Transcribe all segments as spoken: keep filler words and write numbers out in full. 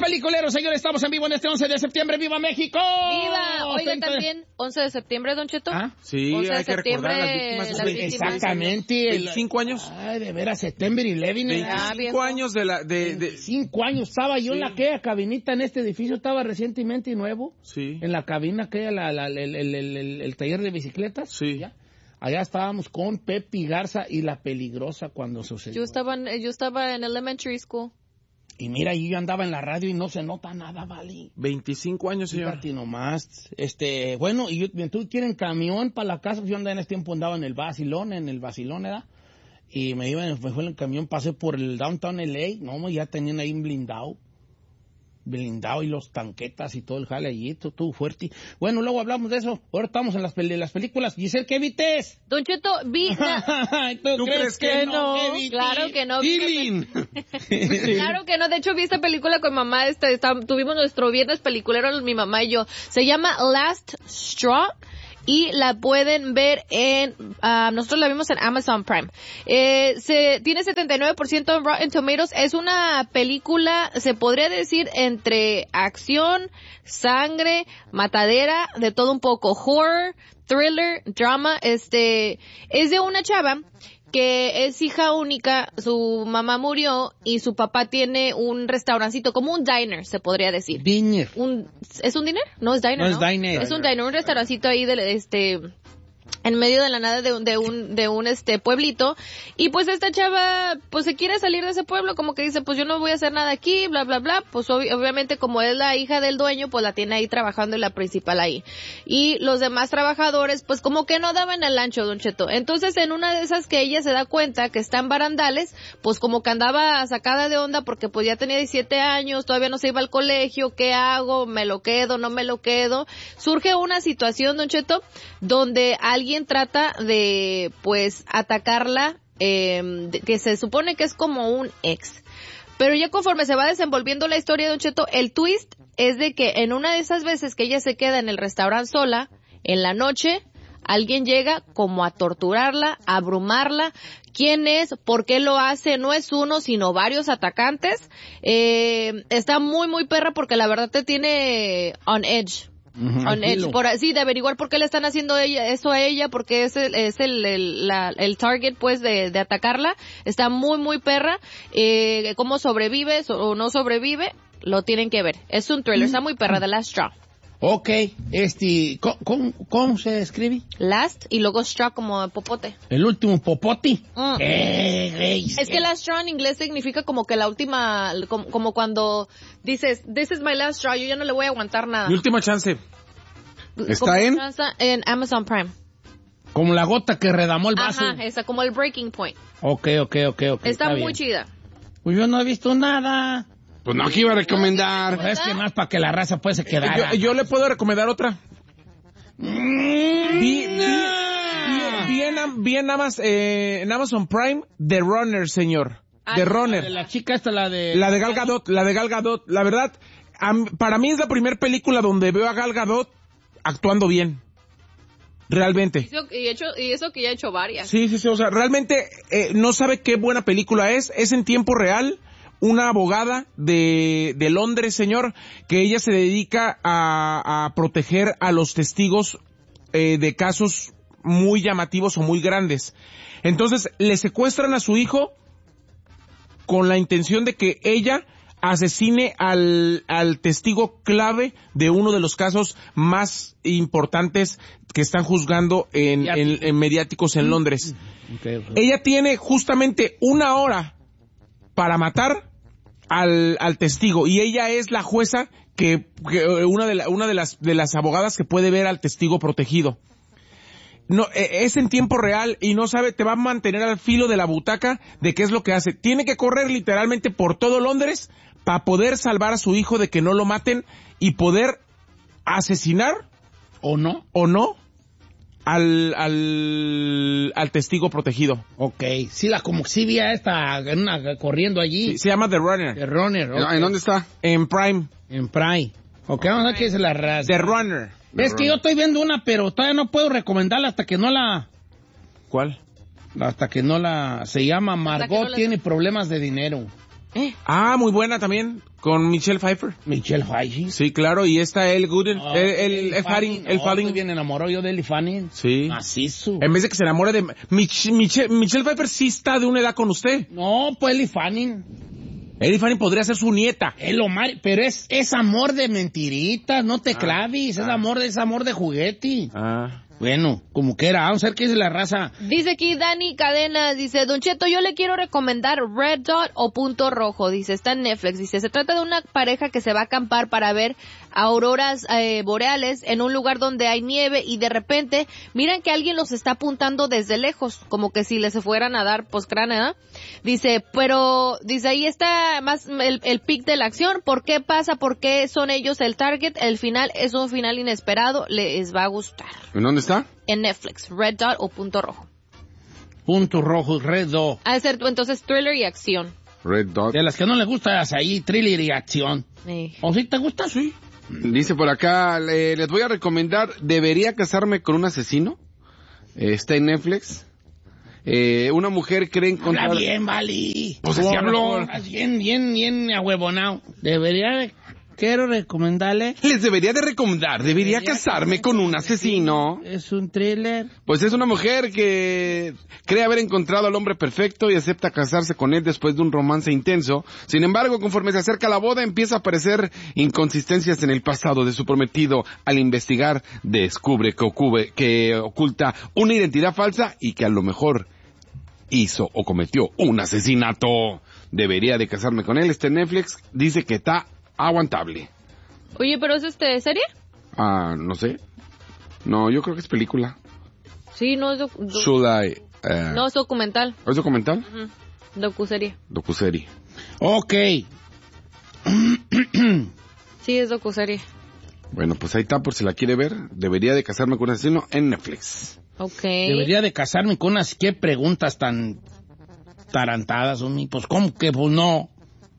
peliculeros, señores, estamos en vivo en este once de septiembre. ¡Viva México! ¡Viva! Oiga, también, once de septiembre, Don Cheto. ¿Ah? Sí, once de hay que recordar a las víctimas. las víctimas. Exactamente. veinticinco años. Ay, de veras, September once. veinticinco años de la... De, de... Cinco años estaba yo Sí. en la aquella cabinita en este edificio, estaba recientemente nuevo. Sí. En la cabina aquella, la, la, el, el, el, el, el taller de bicicletas. Sí. ¿Ya? Allá estábamos con Pepe Garza y la peligrosa cuando sucedió. Yo estaba, en, yo estaba en elementary school. Y mira, yo andaba en la radio y no se nota nada, vale. veinticinco años, señor. Fíjate nomás. Este, bueno, y yo, tú quieren camión para la casa, yo andaba en ese tiempo, andaba en el Basilón, en el Basilón, ¿verdad? Y me iba, me fue en el camión, pasé por el Downtown L A, no, ya tenían ahí un blindado. Blindado y los tanquetas y todo el jale allí, todo, todo fuerte. Bueno, luego hablamos de eso. Ahora estamos en las, peli las películas. Giselle, ¿qué vistes? Don Cheto, vi... ¿Tú, ¿Tú crees que, que no? ¿Qué viste? Claro que no. Healing. Claro que no. De hecho, vi esta película con mamá. Este, está, tuvimos nuestro viernes peliculero, mi mamá y yo. Se llama Last Straw. Y la pueden ver en, uh, nosotros la vimos en Amazon Prime. Eh, se, tiene setenta y nueve por ciento en Rotten Tomatoes. Es una película, se podría decir, entre acción, sangre, matadera, de todo un poco, horror, thriller, drama. Este, es de una chava que es hija única, su mamá murió y su papá tiene un restaurancito, como un diner, se podría decir. Diner. Un, ¿Es un diner? No es diner, No, ¿no? es diner. Es un diner, un restaurancito ahí de, este, en medio de la nada de un, de un, de un este pueblito. Y pues esta chava, pues se quiere salir de ese pueblo, como que dice, pues yo no voy a hacer nada aquí, bla, bla, bla. Pues ob obviamente como es la hija del dueño, pues la tiene ahí trabajando y la principal ahí. Y los demás trabajadores, pues como que no daban el ancho, Don Cheto. Entonces en una de esas que ella se da cuenta que está en barandales, pues como que andaba sacada de onda porque pues ya tenía diecisiete años, todavía no se iba al colegio, ¿qué hago? ¿Me lo quedo? ¿No me lo quedo? Surge una situación, Don Cheto, donde alguien trata de, pues, atacarla, eh, de, que se supone que es como un ex. Pero ya conforme se va desenvolviendo la historia, Don Cheto, el twist es de que en una de esas veces que ella se queda en el restaurante sola, en la noche, alguien llega como a torturarla, a abrumarla. ¿Quién es? ¿Por qué lo hace? No es uno, sino varios atacantes. Eh, está muy, muy perra porque la verdad te tiene on edge. Uh-huh, On edge, por así, de averiguar por qué le están haciendo ella, eso a ella, porque es el, es el, el, la, el target, pues, de, de atacarla. Está muy, muy perra. Eh, cómo sobrevive o no sobrevive, lo tienen que ver. Es un thriller, está muy perra, The Last Straw. Ok, este, ¿cómo, cómo, cómo se escribe? Last y luego straw como popote. El último popoti. Mm. Eh, hey, Es que last straw en inglés significa como que la última, como, como cuando dices, this is my last straw, yo ya no le voy a aguantar nada. Mi última chance. ¿Está Como en? En Amazon Prime. Como la gota que redamó el vaso. Ajá, esa, como el breaking point. Ok, ok, ok, ok. Está, está muy bien. chida. Pues yo no he visto nada. Pues no, aquí iba a recomendar. Pues es que más para que la raza pues se quedara. Yo, yo le puedo recomendar otra. Mm, Vi, vi, no. vi, vi en, Am- vi en Amazon, eh, en Amazon Prime The Runner, señor. Ah, The no, Runner. De la chica esta, la de... La de Gal Gadot, la de Gal Gadot. La verdad, am- para mí es la primera película donde veo a Gal Gadot actuando bien. Realmente. Y eso, y hecho, y eso que ya he hecho varias. Sí, sí, sí. O sea, realmente eh, no sabe qué buena película es. Es en tiempo real. Una abogada de, de Londres, señor, que ella se dedica a, a proteger a los testigos eh, de casos muy llamativos o muy grandes. Entonces, le secuestran a su hijo con la intención de que ella asesine al, al testigo clave de uno de los casos más importantes que están juzgando en, en, en mediáticos en Londres. Okay, okay. Ella tiene justamente una hora para matar al, al testigo, y ella es la jueza que, que una de la, una de las de las abogadas que puede ver al testigo protegido. No, es en tiempo real y no sabe, te va a mantener al filo de la butaca de qué es lo que hace. Tiene que correr literalmente por todo Londres para poder salvar a su hijo de que no lo maten y poder asesinar ¿O no? o no al al al testigo protegido. Ok, sí, la como sí vi a esta una, corriendo allí. Sí, se llama The Runner. The Runner, okay. ¿En dónde está? En Prime. En Prime. Ok, vamos a ver qué es la raza. The Runner. Es que yo estoy viendo una, pero todavía no puedo recomendarla hasta que no la... ¿Cuál? Hasta que no la... Se llama Margot, no la- tiene problemas de dinero. ¿Eh? Ah, muy buena también. Con Michelle Pfeiffer. Michelle Pfeiffer. Sí, claro, y está el Gooden, Oh, el, el, el Fanning, el oh, Fanning. estoy bien enamorado yo de Ellie Fanning. Sí. Macizo. En vez de que se enamore de... Mich, Mich, Michelle Pfeiffer sí está de una edad con usted. No, pues Ellie Fanning. Ellie Fanning podría ser su nieta. Es lo mal, pero es, es amor de mentiritas, no te claves, es ah. amor de es amor de juguete. Ah. Bueno, como quiera, vamos a ver qué dice la raza. Dice aquí Dani Cadenas, dice, Don Cheto, yo le quiero recomendar Red Dot o Punto Rojo, dice, está en Netflix, dice, se trata de una pareja que se va a acampar para ver auroras eh, boreales en un lugar donde hay nieve y de repente miran que alguien los está apuntando desde lejos, como que si les fueran a dar poscránea, dice, pero, dice, ahí está más el, el pic de la acción, ¿por qué pasa? ¿Por qué son ellos el target? El final es un final inesperado, les va a gustar. ¿En dónde está? En Netflix, Red Dot o Punto Rojo. Punto Rojo, Red Dot. Ha de ser entonces thriller y acción. Red Dot. De las que no les gusta es ahí, thriller y acción. Sí. ¿O sí te gusta? Sí. Dice por acá, le- les voy a recomendar, ¿debería casarme con un asesino? Eh, está en Netflix. Eh, una mujer cree encontrar... Habla bien, Vali. Pues así habló. Hablas Bien, bien, bien ahuevonao. Debería de... Quiero recomendarle... Les debería de recomendar, debería Debería casarme con un asesino. Es un thriller. Pues es una mujer que cree haber encontrado al hombre perfecto y acepta casarse con él después de un romance intenso. Sin embargo, conforme se acerca la boda, empieza a aparecer inconsistencias en el pasado de su prometido. Al investigar, descubre que, ocupe, que oculta una identidad falsa y que a lo mejor hizo o cometió un asesinato. Debería de casarme con él. Este Netflix dice que está aguantable. Oye, ¿pero es este serie? Ah, no sé. No, yo creo que es película. Sí, no es, doc- doc- Should I, eh, no es documental. ¿Es documental? Ujú. Docuserie. Docuserie. Ok. Sí, es docuserie. Bueno, pues ahí está por si la quiere ver. Debería de casarme con un asesino en Netflix. Ok. Debería de casarme con unas... ¿Qué preguntas tan tarantadas, homie? Pues, ¿cómo que pues no?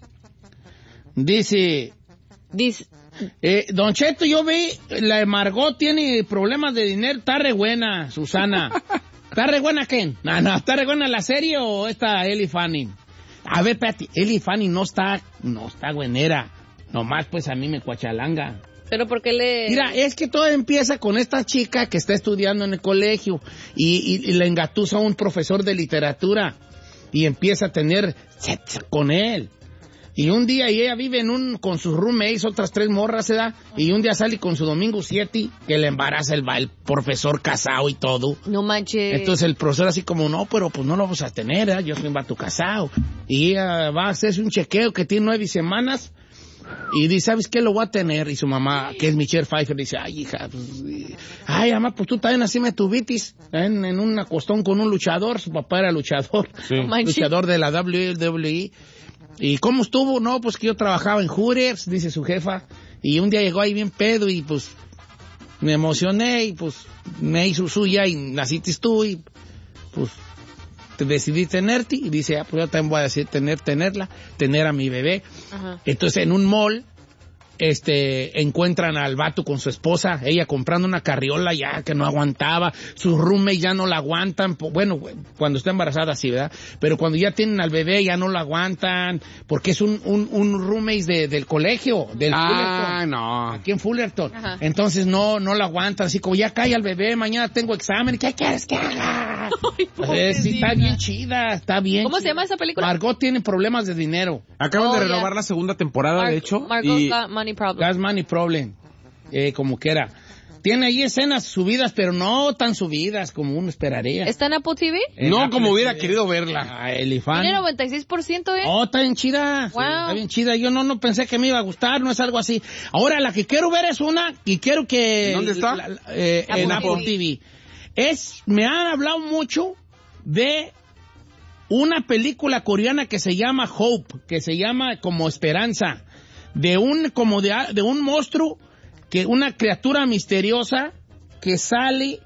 Dice... Dice, Eh, Don Cheto, yo vi, la de Margot tiene problemas de dinero, está re buena, Susana. ¿Está re buena quién? No, no, ¿está re buena la serie o esta Ellie Fanning? A ver, espérate, Ellie Fanning no está, no está buenera. Nomás pues a mí me cuachalanga. pero ¿por qué le...? Mira, es que todo empieza con esta chica que está estudiando en el colegio y, y, y le engatusa a un profesor de literatura y empieza a tener sexo con él. Y un día y ella vive en un con sus roommates, otras tres morras, ¿se da? Y un día sale con su Domingo siete, que le embaraza el, el profesor casado y todo. No manches. Entonces el profesor así como, no, pero pues no lo vamos a tener, ¿eh? Yo soy un vato casado. Y ella va a hacerse un chequeo que tiene nueve semanas y dice, ¿sabes qué? Lo voy a tener. Y su mamá, que es Michelle Pfeiffer, dice, ay, hija, pues, ay, mamá, pues tú también así me tuvitis en, en un acostón con un luchador. Su papá era luchador, Sí. No manches. luchador de la W W E. ¿Y cómo estuvo? No, pues que yo trabajaba en Hooters, dice su jefa, y un día llegó ahí bien pedo y pues me emocioné y pues me hizo suya y naciste tú y pues te decidí tenerte y dice, ah, pues yo también voy a decir tener, tenerla, tener a mi bebé. Ajá. Entonces en un mall este encuentran al vato con su esposa, ella comprando una carriola ya que no aguantaba, sus roommates ya no la aguantan, po- bueno, cuando está embarazada sí, ¿verdad? Pero cuando ya tienen al bebé ya no la aguantan, porque es un, un, un roommate de, del colegio, del Ah, Fullerton, no. aquí en Fullerton. Ajá. Entonces no, no la aguantan, así como ya calla el bebé, mañana tengo examen, ¿qué quieres que haga? Eh, sí, está bien chida, está bien. ¿Cómo se chida. llama esa película? Margot tiene problemas de dinero. Acaban Oh, de ya. renovar la segunda temporada, Mar- de hecho. Margot y got money problem. Gas Money Problem, eh, como quiera. Tiene ahí escenas subidas, pero no tan subidas como uno esperaría. ¿Está en Apple T V? En No Apple como hubiera T V. querido verla. Ah, Elifant. Tiene noventa y seis por ciento, ¿eh? Oh, está bien chida. Wow. Está bien chida. Yo no, no pensé que me iba a gustar, no es algo así. Ahora, la que quiero ver es una, y quiero que... ¿Dónde está? la- la- eh, Apple en Apple T V. Es, me han hablado mucho de una película coreana que se llama Hope, que se llama como Esperanza, de un, como de, de un monstruo, que una criatura misteriosa que sale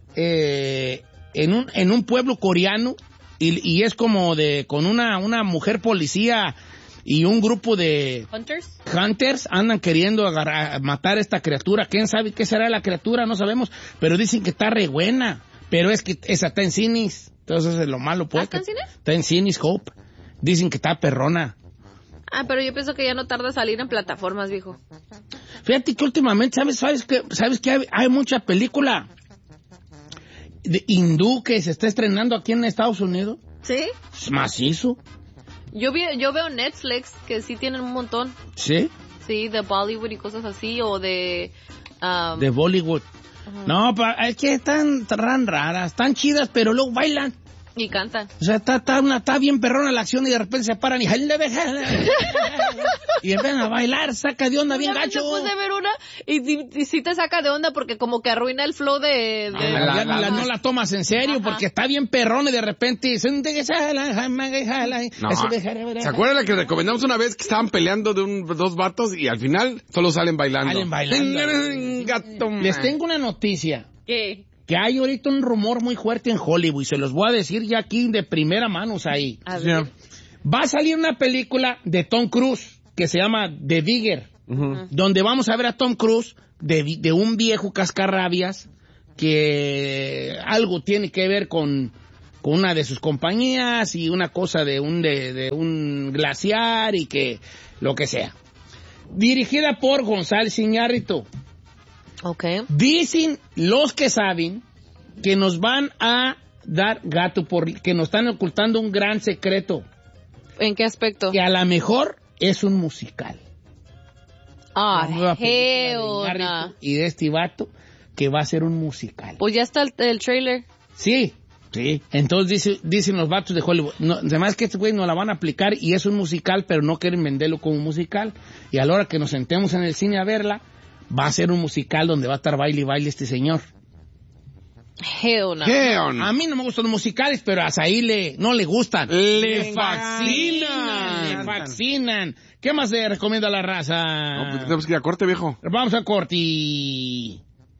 eh, en un, en un pueblo coreano y, y es como de, con una, una mujer policía y un grupo de Hunters. hunters andan queriendo agarrar, matar a esta criatura. ¿Quién sabe qué será la criatura? No sabemos, pero dicen que está re buena. Pero es que esa está en cines. Entonces es lo malo, pues. ¿Ah, está en que- cines? Está en cines, Hope. Dicen que está perrona. Ah, pero yo pienso que ya no tarda salir en plataformas, viejo. Fíjate que últimamente, ¿sabes, sabes que, sabes que hay, hay mucha película de hindú que se está estrenando aquí en Estados Unidos? ¿Sí? Es macizo. Yo, vi, yo veo Netflix, que sí tienen un montón. ¿Sí? Sí, de Bollywood y cosas así, o de... Um... De Bollywood. Uh-huh. No, pa, es que están tan raras, están chidas, pero luego bailan. Y cantan. O sea, está, está, una, está bien perrona la acción y de repente se paran y... y empiezan a bailar, saca de onda bien gacho. Después de ver una y, y, y sí te saca de onda porque como que arruina el flow de... de... La, la, la, la, no la tomas en serio. Ajá. Porque está bien perrona y de repente... No. ¿Se acuerdan la que recomendamos una vez que estaban peleando de un, dos vatos y al final solo salen bailando? Salen bailando. Gato, les tengo una noticia. ¿Qué? Que hay ahorita un rumor muy fuerte en Hollywood y se los voy a decir ya aquí de primera mano ahí. A ver. Va a salir una película de Tom Cruise que se llama The Digger, uh-huh. donde vamos a ver a Tom Cruise de, de un viejo cascarrabias que algo tiene que ver con, con una de sus compañías y una cosa de un, de, de un glaciar y que lo que sea. Dirigida por González Iñárritu. Okay. Dicen los que saben que nos van a dar gato por que nos están ocultando un gran secreto. ¿En qué aspecto? Que a lo mejor es un musical. Ah, de y de este vato que va a ser un musical. Pues ya está el, el trailer. Sí, sí. Entonces dice, dicen los vatos de Hollywood, no, además que este güey nos la van a aplicar y es un musical, pero no quieren venderlo como musical. Y a la hora que nos sentemos en el cine a verla, va a ser un musical donde va a estar baile y baile este señor. Hell no. Hell no. A mí no me gustan los musicales, pero a Saí le, no le gustan. Le, le fascinan. Le fascinan. ¿Qué más le recomienda a la raza? No, pues tenemos que ir a corte, viejo. Vamos a corte y...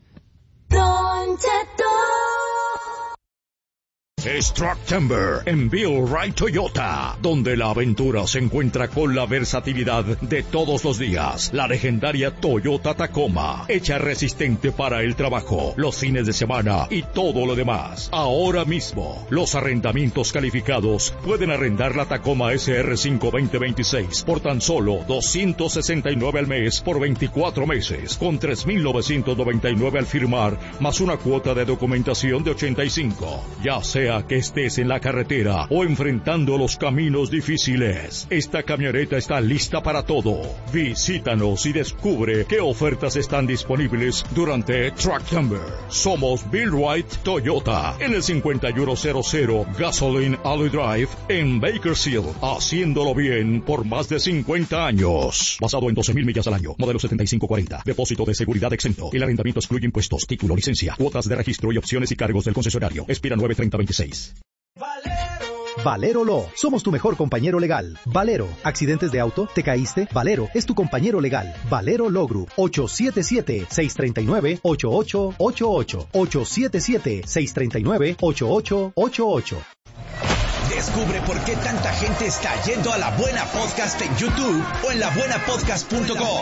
Es Trucktember en Bill Wright Toyota, donde la aventura se encuentra con la versatilidad de todos los días. La legendaria Toyota Tacoma, hecha resistente para el trabajo, los fines de semana y todo lo demás. Ahora mismo, los arrendamientos calificados pueden arrendar la Tacoma S R cinco veinte veintiséis por tan solo doscientos sesenta y nueve al mes por veinticuatro meses, con tres mil novecientos noventa y nueve al firmar, más una cuota de documentación de ochenta y cinco. Ya sea que estés en la carretera o enfrentando los caminos difíciles, esta camioneta está lista para todo. Visítanos y descubre qué ofertas están disponibles durante Trucktember. Somos Bill Wright Toyota en el cincuenta y uno cero cero Gasoline Alley Drive en Bakersfield, haciéndolo bien por más de cincuenta años. Basado en doce mil millas al año, modelo setenta y cinco cuarenta, depósito de seguridad exento. El arrendamiento excluye impuestos, título, licencia, cuotas de registro y opciones y cargos del concesionario. Expira nueve treinta veintiséis. Valero. Valero Law. Somos tu mejor compañero legal. Valero. ¿Accidentes de auto? ¿Te caíste? Valero es tu compañero legal. Valero Law Group. ocho siete siete, seis tres nueve, ocho ocho ocho ocho. ocho siete siete, seis tres nueve, ocho ocho ocho ocho. Descubre por qué tanta gente está yendo a La Buena Podcast en YouTube o en la buena podcast punto com.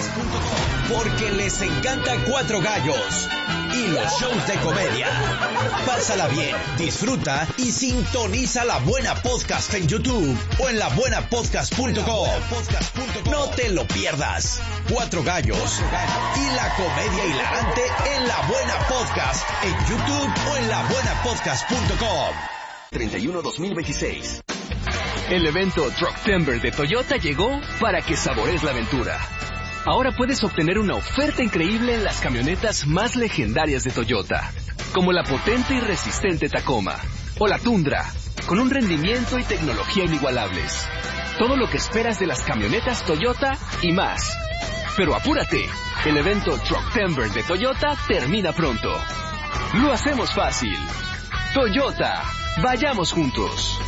Porque les encanta Cuatro Gallos y los shows de comedia. Pásala bien, disfruta y sintoniza La Buena Podcast en YouTube o en la buena podcast punto com. No te lo pierdas. Cuatro Gallos y la comedia hilarante en La Buena Podcast en YouTube o en la buena podcast punto com. treinta y uno dos mil veintiséis. El evento Trucktember de Toyota llegó para que sabores la aventura. Ahora puedes obtener una oferta increíble en las camionetas más legendarias de Toyota, como la potente y resistente Tacoma o la Tundra, con un rendimiento y tecnología inigualables. Todo lo que esperas de las camionetas Toyota y más. Pero apúrate, el evento Trucktember de Toyota termina pronto. Lo hacemos fácil. Toyota. Vayamos juntos.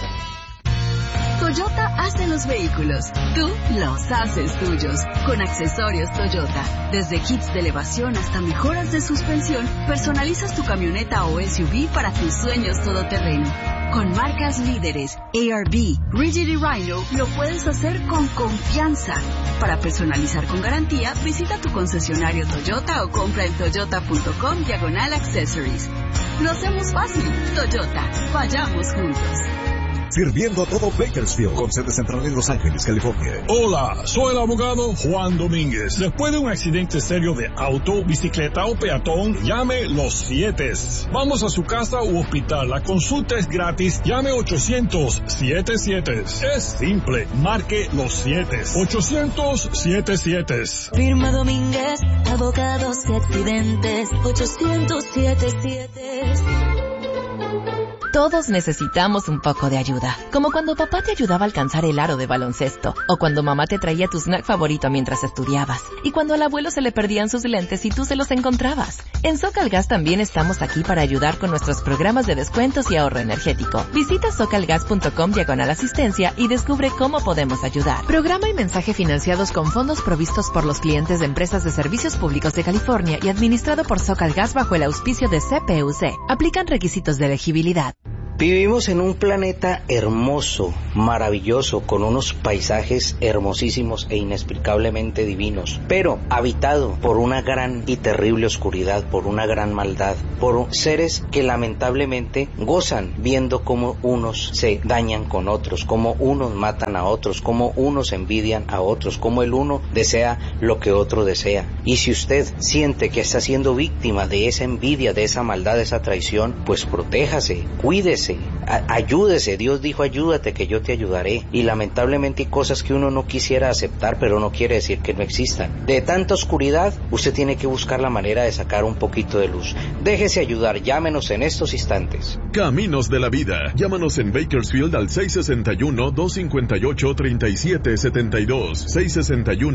Toyota hace los vehículos, tú los haces tuyos. Con accesorios Toyota, desde kits de elevación hasta mejoras de suspensión, personalizas tu camioneta o S U V para tus sueños todoterreno. Con marcas líderes, A R B, Rigid y Rhino, lo puedes hacer con confianza. Para personalizar con garantía, visita tu concesionario Toyota o compra en toyota punto com diagonal accessories. Lo hacemos fácil. Toyota, vayamos juntos. sirviendo a todo Bakersfield, con sede central en Los Ángeles, California. Hola, soy el abogado Juan Domínguez. Después de un accidente serio de auto, bicicleta o peatón, llame Los Siete. Vamos a su casa u hospital. La consulta es gratis. Llame ochocientos siete siete. Es simple. Marque Los Siete. ochocientos siete siete. Firma Domínguez, abogados y accidentes. ochocientos siete siete. Todos necesitamos un poco de ayuda, como cuando papá te ayudaba a alcanzar el aro de baloncesto, o cuando mamá te traía tu snack favorito mientras estudiabas, y cuando al abuelo se le perdían sus lentes y tú se los encontrabas. En Socalgas también estamos aquí para ayudar con nuestros programas de descuentos y ahorro energético. Visita socalgas punto com diagonal asistencia y descubre cómo podemos ayudar. Programa y mensaje financiados con fondos provistos por los clientes de empresas de servicios públicos de California y administrado por Socalgas bajo el auspicio de C P U C. Aplican requisitos de elegibilidad. Vivimos en un planeta hermoso, maravilloso, con unos paisajes hermosísimos e inexplicablemente divinos, pero habitado por una gran y terrible oscuridad, por una gran maldad, por seres que lamentablemente gozan viendo cómo unos se dañan con otros, cómo unos matan a otros, cómo unos envidian a otros, cómo el uno desea lo que otro desea. Y si usted siente que está siendo víctima de esa envidia, de esa maldad, de esa traición, pues protéjase, cuídese, a- ayúdese. Dios dijo, ayúdate que yo te ayudaré. Y lamentablemente hay cosas que uno no quisiera aceptar, pero no quiere decir que no existan. De tanta oscuridad, usted tiene que buscar la manera de sacar un poquito de luz. Déjese ayudar, llámenos en estos instantes. Caminos de la Vida. Llámanos en Bakersfield al seis sesenta y uno, dos cincuenta y ocho, treinta y siete setenta y dos. seis sesenta y uno